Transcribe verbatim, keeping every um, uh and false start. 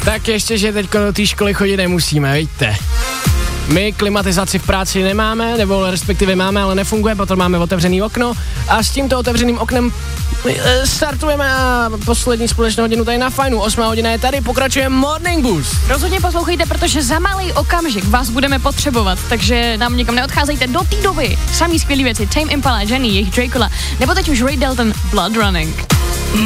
Tak ještě, že teď do té školy chodit nemusíme, vidíte. My klimatizaci v práci nemáme, nebo respektive máme, ale nefunguje, potom máme otevřený okno a s tímto otevřeným oknem startujeme a poslední společnou hodinu tady na Fajnu. Osmá hodina je tady, pokračuje Morning Boost. Rozhodně poslouchejte, protože za malý okamžik vás budeme potřebovat, takže nám někam neodcházejte do té doby. Samý skvělý věci, Tame Impala, Jenny, jejich Dracula, nebo teď už Ray Dalton, Blood Running.